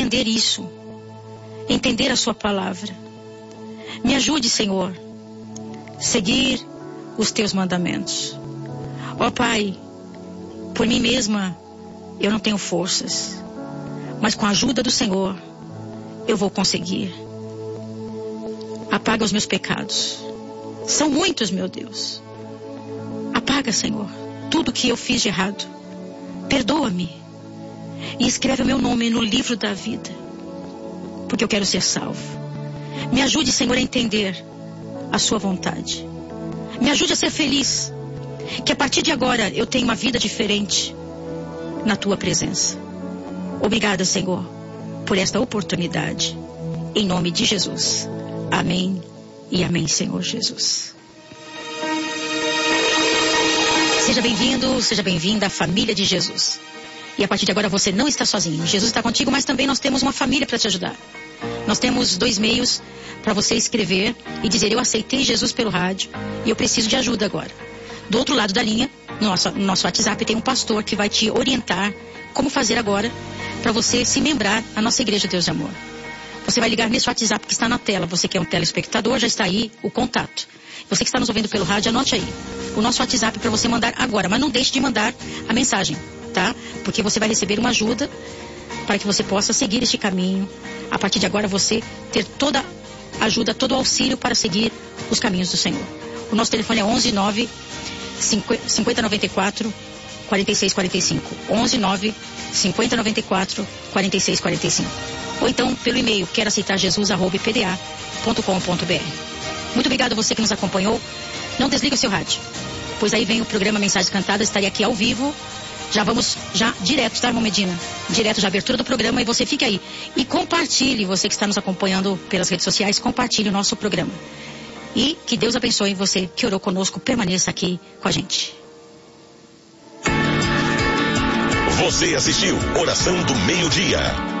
entender isso, entender a sua palavra. Me ajude, Senhor, seguir os teus mandamentos. Ó Pai, por mim mesma eu não tenho forças, mas com a ajuda do Senhor eu vou conseguir. Apaga os meus pecados. São muitos, meu Deus. Apaga, Senhor, tudo que eu fiz de errado. Perdoa-me e escreve o meu nome no livro da vida, porque eu quero ser salvo. Me ajude, Senhor, a entender a sua vontade. Me ajude a ser feliz, que a partir de agora eu tenha uma vida diferente na tua presença. Obrigada, Senhor, por esta oportunidade. Em nome de Jesus. Amém e amém, Senhor Jesus. Seja bem-vindo, seja bem-vinda à família de Jesus. E a partir de agora você não está sozinho. Jesus está contigo, mas também nós temos uma família para te ajudar. Nós temos 2 meios para você escrever e dizer: eu aceitei Jesus pelo rádio e eu preciso de ajuda agora. Do outro lado da linha, no nosso WhatsApp, tem um pastor que vai te orientar como fazer agora para você se membrar à nossa Igreja Deus de Amor. Você vai ligar nesse WhatsApp que está na tela. Você que é um telespectador, já está aí o contato. Você que está nos ouvindo pelo rádio, anote aí o nosso WhatsApp para você mandar agora. Mas não deixe de mandar a mensagem, tá? Porque você vai receber uma ajuda para que você possa seguir este caminho. A partir de agora você ter toda a ajuda, todo o auxílio para seguir os caminhos do Senhor. O nosso telefone é 11 9 50 94 46 45. 11 9 50 94 46 45. Ou então pelo e-mail queroaceitarjesus@pda.com.br. Muito obrigado a você que nos acompanhou. Não desliga o seu rádio, pois aí vem o programa Mensagens Cantadas. Estarei aqui ao vivo. Já vamos direto, tá, irmão Medina? Direto da abertura do programa, e você fique aí. E compartilhe, você que está nos acompanhando pelas redes sociais, compartilhe o nosso programa. E que Deus abençoe você que orou conosco, permaneça aqui com a gente. Você assistiu Oração do Meio-Dia.